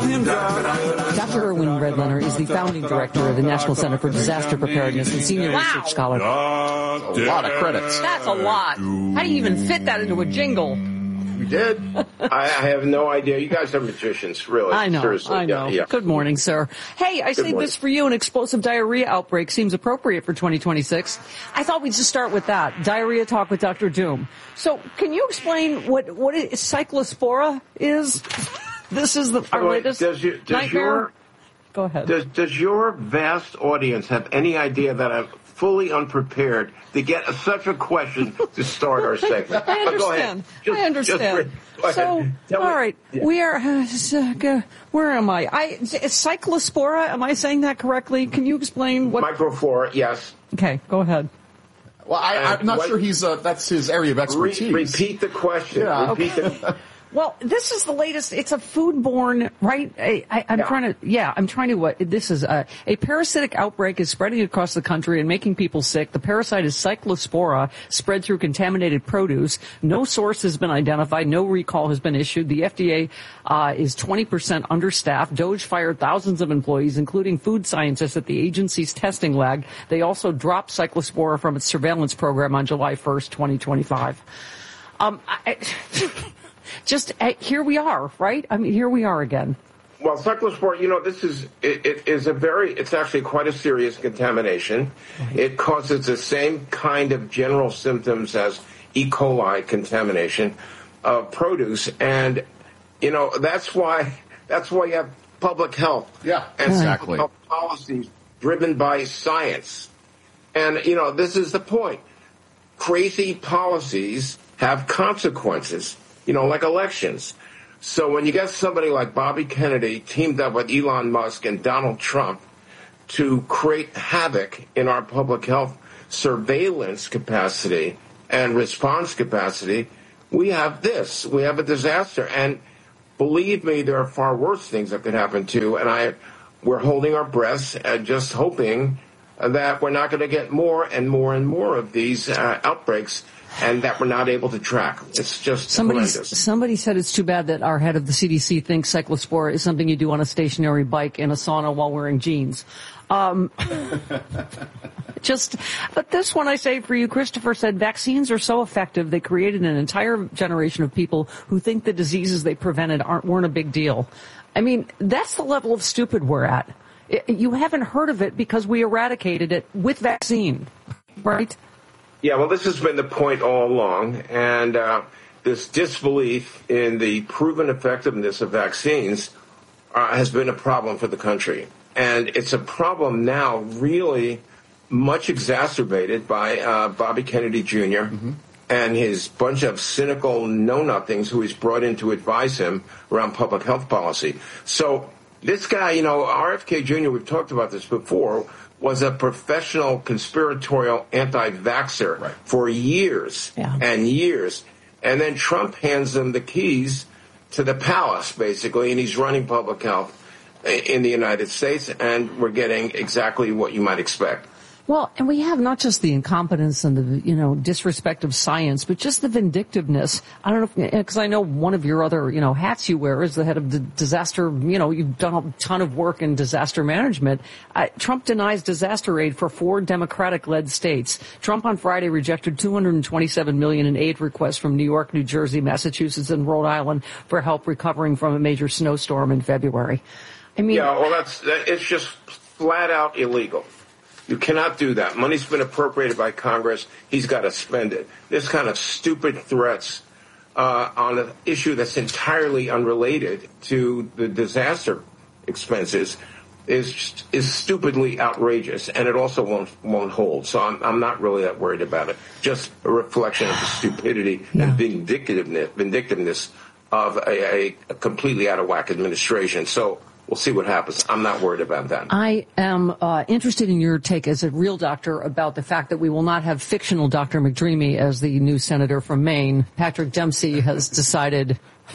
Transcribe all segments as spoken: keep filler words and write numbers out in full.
call him Doc. Doctor Erwin Redlener is the founding director of the National Center for Disaster Preparedness and senior Wow. research scholar. A lot of credits. That's a lot. How do you even fit that into a jingle? You did? I, I have no idea. You guys are magicians, really. I know, Seriously. I know. Yeah, yeah. Good morning, sir. Hey, I say this for you, an explosive diarrhea outbreak seems appropriate for twenty twenty-six. I thought we'd just start with that. Diarrhea talk with Doctor Doom. So, can you explain what, what it, cyclospora is? This is the, our Wait, latest does you, does nightmare? Your, Go ahead. Does, does your vast audience have any idea that I'm fully unprepared to get a, such a question to start our segment? I But go ahead. understand. Just- I understand. just- go So, ahead. Tell all me- right, Yeah. we are. Uh, s- uh, g- where am I? I cyclospora. Am I saying that correctly? Can you explain what? Microflora, yes. Okay, go ahead. Well, I, I'm not What- sure he's uh, that's his area of Re- expertise. repeat the question. Yeah. Repeat the. Well, this is the latest. It's a foodborne, right? I, I, I'm Yeah. trying to, yeah, I'm trying to, what, this is a, a parasitic outbreak is spreading across the country and making people sick. The parasite is cyclospora, spread through contaminated produce. No source has been identified. No recall has been issued. The F D A uh, is twenty percent understaffed. Doge fired thousands of employees, including food scientists at the agency's testing lab. They also dropped cyclospora from its surveillance program on July first, twenty twenty-five. Um, I, Just uh, here we are, right? I mean, here we are again. Well, cyclospora, you know, this is, it, it is a very, it's actually quite a serious contamination. Right. It causes the same kind of general symptoms as E. coli contamination of produce. And, you know, that's why, that's why you have public health. Yeah, and exactly. Public health policies driven by science. And, you know, this is the point. Crazy policies have consequences. You know, like elections. So when you get somebody like Bobby Kennedy teamed up with Elon Musk and Donald Trump to create havoc in our public health surveillance capacity and response capacity, we have this. We have a disaster. And believe me, there are far worse things that could happen too. And I, we're holding our breaths and just hoping that we're not going to get more and more and more of these uh, outbreaks, and that we're not able to track. It's just horrendous. Somebody said it's too bad that our head of the C D C thinks cyclospora is something you do on a stationary bike in a sauna while wearing jeans. Um, just, but this one I say for you, Christopher said, vaccines are so effective they created an entire generation of people who think the diseases they prevented aren't weren't a big deal. I mean, that's the level of stupid we're at. It, you haven't heard of it because we eradicated it with vaccine, right? Yeah, well, this has been the point all along, and uh, this disbelief in the proven effectiveness of vaccines uh, has been a problem for the country. And it's a problem now really much exacerbated by uh, Bobby Kennedy Junior Mm-hmm. and his bunch of cynical know-nothings who he's brought in to advise him around public health policy. So this guy, you know, R F K Junior, we've talked about this before, was a professional conspiratorial anti-vaxxer right. for years yeah. and years. And then Trump hands him the keys to the palace, basically, and he's running public health in the United States, and we're getting exactly what you might expect. Well, and we have not just the incompetence and the, you know, disrespect of science, but just the vindictiveness. I don't know, because I know one of your other, you know, hats you wear is the head of the disaster, you know, you've done a ton of work in disaster management. Uh, Trump denies disaster aid for four Democratic-led states. Trump on Friday rejected two hundred twenty-seven million dollars in aid requests from New York, New Jersey, Massachusetts, and Rhode Island for help recovering from a major snowstorm in February. I mean, yeah, well, that's, that, it's just flat out illegal. You cannot do that. Money's been appropriated by Congress. He's got to spend it. This kind of stupid threats uh, on an issue that's entirely unrelated to the disaster expenses is is stupidly outrageous, and it also won't won't hold. So I'm I'm not really that worried about it. Just a reflection of the stupidity yeah. and vindictiveness vindictiveness of a, a completely out of whack administration. So we'll see what happens. I'm not worried about that. I am uh, interested in your take as a real doctor about the fact that we will not have fictional Doctor McDreamy as the new senator from Maine. Patrick Dempsey has decided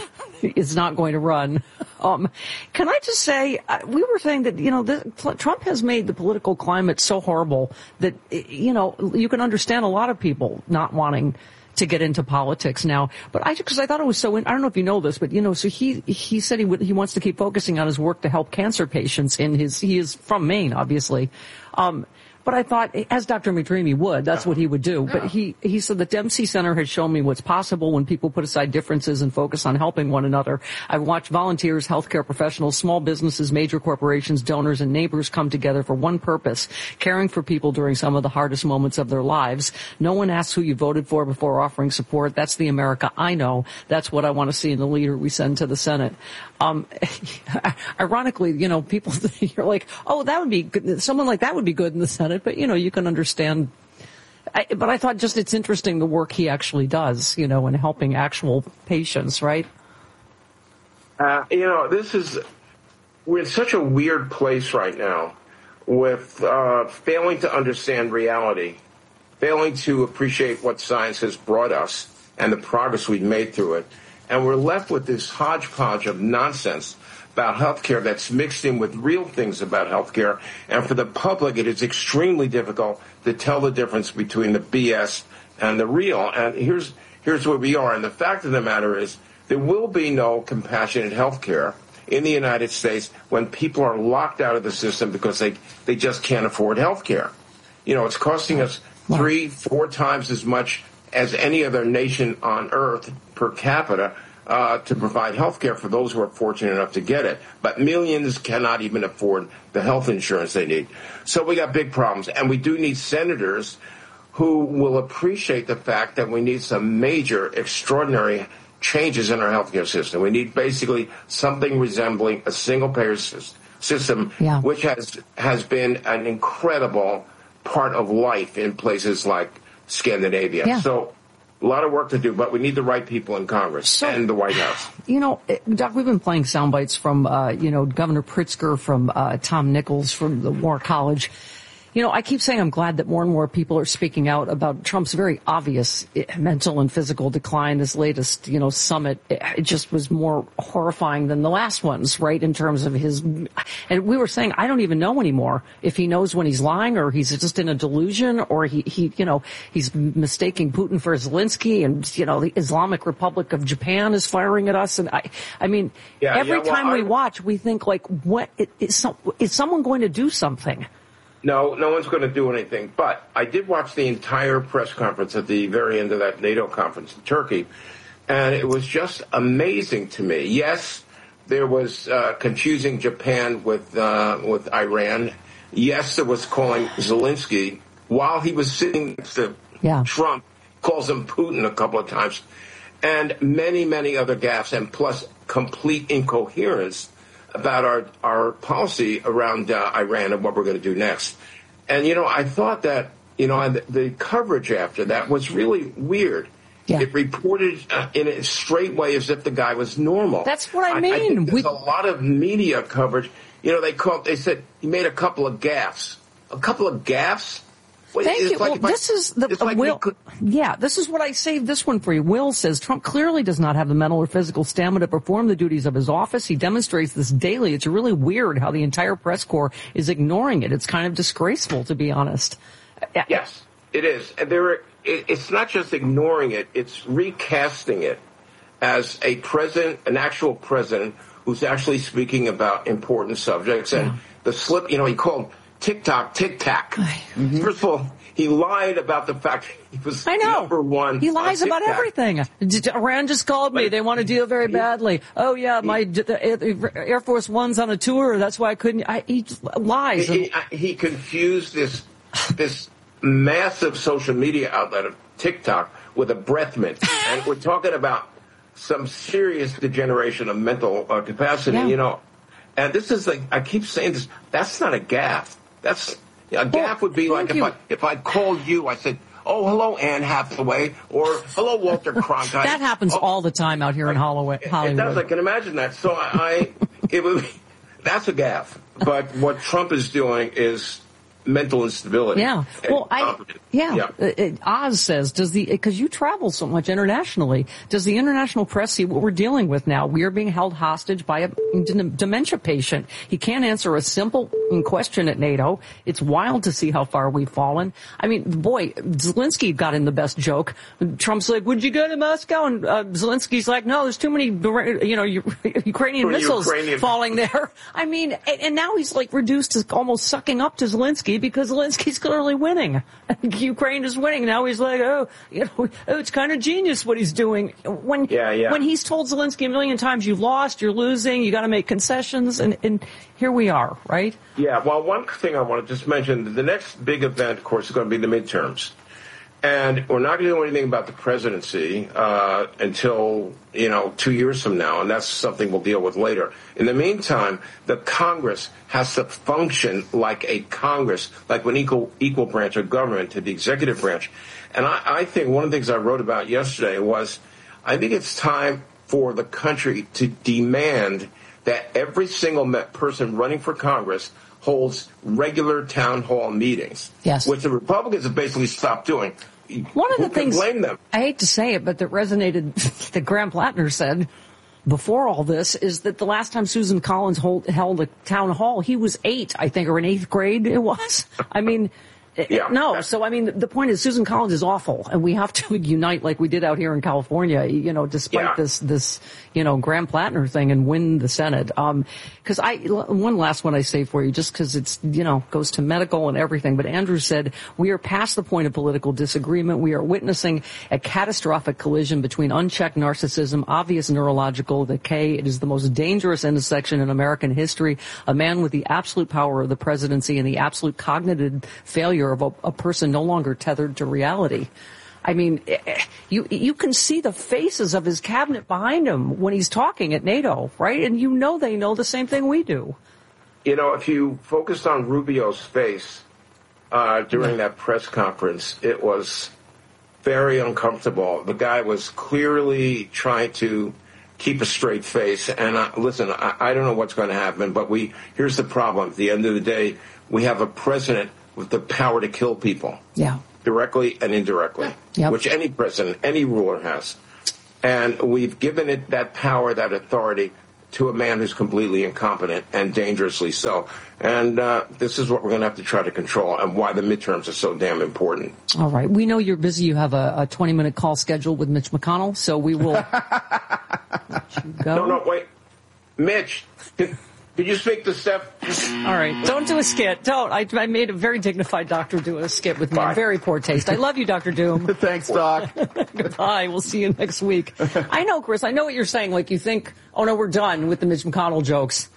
is not going to run. Um, can I just say, uh, we were saying that, you know, this, Trump has made the political climate so horrible that, you know, you can understand a lot of people not wanting to get into politics now. But I, because I thought it was so, I don't know if you know this, but you know, so he, he said he would, he wants to keep focusing on his work to help cancer patients in his, he is from Maine, obviously. Um, But I thought, as Doctor McDreamy would, that's what he would do. But he, he said the Dempsey Center has shown me what's possible when people put aside differences and focus on helping one another. I've watched volunteers, healthcare professionals, small businesses, major corporations, donors, and neighbors come together for one purpose, caring for people during some of the hardest moments of their lives. No one asks who you voted for before offering support. That's the America I know. That's what I want to see in the leader we send to the Senate. Um, ironically, you know, people, you're like, oh, that would be good. Someone like that would be good in the Senate. But, you know, you can understand. I, but I thought just it's interesting the work he actually does, you know, in helping actual patients, right? Uh, you know, this is, we're in such a weird place right now with uh, failing to understand reality, failing to appreciate what science has brought us and the progress we've made through it. And we're left with this hodgepodge of nonsense about healthcare that's mixed in with real things about healthcare. And for the public, it is extremely difficult to tell the difference between the B S and the real. And here's here's where we are. And the fact of the matter is, there will be no compassionate healthcare in the United States when people are locked out of the system because they, they just can't afford healthcare. You know, it's costing us three, four times as much as any other nation on earth per capita uh, to provide health care for those who are fortunate enough to get it. But millions cannot even afford the health insurance they need. So we got big problems. And we do need senators who will appreciate the fact that we need some major, extraordinary changes in our health care system. We need basically something resembling a single-payer system, yeah. which has has been an incredible part of life in places like Scandinavia. Yeah. So a lot of work to do, but we need the right people in Congress so, and the White House. You know, Doc, we've been playing sound bites from, uh, you know, Governor Pritzker, from uh, Tom Nichols, from the War College. You know, I keep saying I'm glad that more and more people are speaking out about Trump's very obvious mental and physical decline. His latest, you know, summit, it just was more horrifying than the last ones, right, in terms of his, and we were saying, I don't even know anymore if he knows when he's lying or he's just in a delusion or he, he you know, he's mistaking Putin for Zelensky and, you know, the Islamic Republic of Japan is firing at us. And I, I mean, yeah, every yeah, well, time I, we watch, we think, like, what, is, some, is someone going to do something? No, no one's going to do anything. But I did watch the entire press conference at the very end of that NATO conference in Turkey, and it was just amazing to me. Yes, there was uh, confusing Japan with uh, with Iran. Yes, there was calling Zelensky, while he was sitting next to yeah. Trump, calls him Putin a couple of times, and many, many other gaffes, and plus complete incoherence about our, our policy around uh, Iran and what we're going to do next. And, you know, I thought that, you know, the, the coverage after that was really weird. Yeah. It reported uh, in a straight way as if the guy was normal. That's what I mean. I, I think there's we... a lot of media coverage. You know, they called, they said he made a couple of gaffes. A couple of gaffes? Thank you. Like well, this I, is the uh, like Will. Could, yeah, this is what I saved this one for you. Will says Trump clearly does not have the mental or physical stamina to perform the duties of his office. He demonstrates this daily. It's really weird how the entire press corps is ignoring it. It's kind of disgraceful, to be honest. Yes, it is. And there, are, it, it's not just ignoring it; it's recasting it as a president, an actual president who's actually speaking about important subjects. And yeah. the slip, you know, he called TikTok, tic-tac. Mm-hmm. First of all, he lied about the fact he was I know. number one. He lies on about everything. Iran just called me. But they want to deal very badly. Oh, yeah, my the Air Force One's on a tour. That's why I couldn't. I, he lies. He, he, he confused this this massive social media outlet of TikTok with a breath mint. And we're talking about some serious degeneration of mental uh, capacity, yeah. you know. And this is like, I keep saying this, that's not a gaffe. That's a gaffe would be like if I if I called you, I said, "Oh, hello, Anne Hathaway," or "Hello, Walter Cronkite." That happens oh, all the time out here in Hollywood. It, it does. I can imagine that. So I, I it would be, that's a gaffe. But what Trump is doing is mental instability. Yeah. Well, I yeah. yeah. Uh, Oz says, does the because you travel so much internationally, does the international press see what we're dealing with now? We are being held hostage by a dementia patient. He can't answer a simple question at NATO. It's wild to see how far we've fallen. I mean, boy, Zelensky got in the best joke. Trump's like, would you go to Moscow? And uh, Zelensky's like, no, there's too many, you know, Ukrainian missiles Ukrainian. falling there. I mean, and, and now he's like reduced to almost sucking up to Zelensky because Zelensky's clearly winning. Ukraine is winning. Now he's like, oh, you know, oh, it's kind of genius what he's doing. When, yeah, yeah. when he's told Zelensky a million times, you've lost, you're losing, you got to make concessions, and, and here we are, right? Yeah, well, one thing I want to just mention, the next big event, of course, is going to be the midterms. And we're not going to do anything about the presidency uh, until, you know, two years from now, and that's something we'll deal with later. In the meantime, the Congress has to function like a Congress, like an equal, equal branch of government to the executive branch. And I, I think one of the things I wrote about yesterday was I think it's time for the country to demand that every single person running for Congress holds regular town hall meetings, yes. which the Republicans have basically stopped doing. One of Who the things, blame them? I hate to say it, but that resonated, that Graham Plattner said before all this, is that the last time Susan Collins hold, held a town hall, he was eight, I think, or in eighth grade it was. I mean, yeah. no. So, I mean, the point is Susan Collins is awful, and we have to unite like we did out here in California, you know, despite yeah. this, this, you know, Graham Plattner thing, and win the Senate. Um, cause I, one last one I say for you, just cause it's, you know, goes to medical and everything, but Andrew said, we are past the point of political disagreement. We are witnessing a catastrophic collision between unchecked narcissism, obvious neurological decay. It is the most dangerous intersection in American history. A man with the absolute power of the presidency and the absolute cognitive failure of a, a person no longer tethered to reality. I mean, you you can see the faces of his cabinet behind him when he's talking at NATO, right? And you know they know the same thing we do. You know, if you focused on Rubio's face uh, during that press conference, it was very uncomfortable. The guy was clearly trying to keep a straight face. And uh, listen, I, I don't know what's going to happen, but we here's the problem. At the end of the day, we have a president with the power to kill people. Yeah. Directly and indirectly, yep. which any president, any ruler has. And we've given it that power, that authority, to a man who's completely incompetent and dangerously so. And uh, this is what we're going to have to try to control, and why the midterms are so damn important. All right. We know you're busy. You have a, a twenty-minute call scheduled with Mitch McConnell, so we will let you go. No, no, wait. Mitch, could, could you speak to Steph? All right. Don't do a skit. Don't. I, I made a very dignified doctor do a skit with me. Bye. Very poor taste. I love you, Doctor Doom. Thanks, Doc. Goodbye. We'll see you next week. I know, Chris. I know what you're saying. Like, you think, oh, no, we're done with the Mitch McConnell jokes.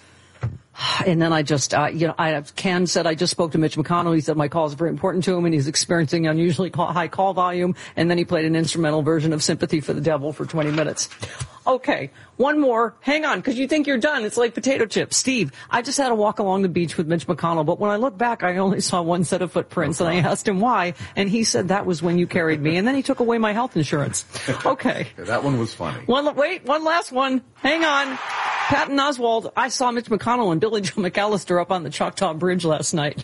And then I just, uh, you know, I, Ken said I just spoke to Mitch McConnell. He said my call is very important to him, and he's experiencing unusually call, high call volume. And then he played an instrumental version of Sympathy for the Devil for twenty minutes. Okay, one more. Hang on, because you think you're done. It's like potato chips. Steve, I just had a walk along the beach with Mitch McConnell, but when I look back, I only saw one set of footprints, and I asked him why, and he said that was when you carried me, and then he took away my health insurance. Okay. That one was funny. One, wait, one last one. Hang on. Patton Oswalt, I saw Mitch McConnell and Billy Joe McAllister up on the Choctaw Bridge last night.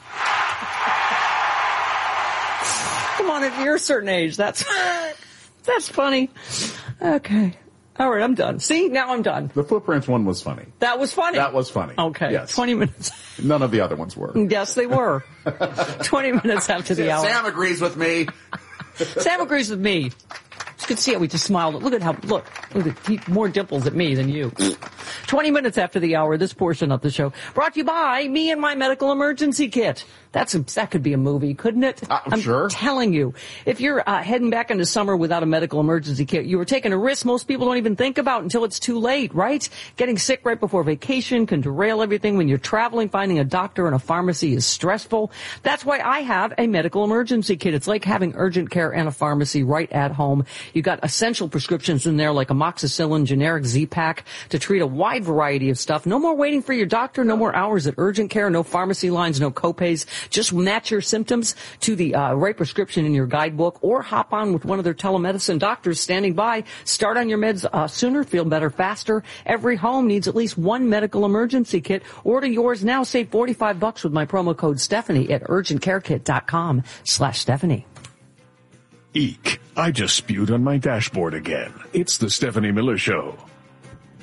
Come on, if you're a certain age, that's that's funny. Okay. All right, I'm done. See, now I'm done. The footprints one was funny. That was funny. That was funny. Okay. Yes. twenty minutes. None of the other ones were. Yes, they were. twenty minutes after the hour. Sam agrees with me. Sam agrees with me. You could see how we just smiled. Look at how, look, look at he, more dimples at me than you. twenty minutes after the hour, this portion of the show brought to you by Me and My Medical Emergency Kit. That's a, that could be a movie, couldn't it? Uh, I'm sure. telling you. If you're uh, heading back into summer without a medical emergency kit, you are taking a risk most people don't even think about until it's too late, right? Getting sick right before vacation can derail everything. When you're traveling, finding a doctor and a pharmacy is stressful. That's why I have a medical emergency kit. It's like having urgent care and a pharmacy right at home. You got essential prescriptions in there like amoxicillin, generic Z-Pak to treat a wide variety of stuff. No more waiting for your doctor, no more hours at urgent care, no pharmacy lines, no copays. Just match your symptoms to the uh, right prescription in your guidebook, or hop on with one of their telemedicine doctors standing by. Start on your meds uh, sooner, feel better faster. Every home needs at least one medical emergency kit. Order yours now. Save forty-five bucks with my promo code Stephanie at urgentcarekit.com slash Stephanie. Eek, I just spewed on my dashboard again. It's the Stephanie Miller Show.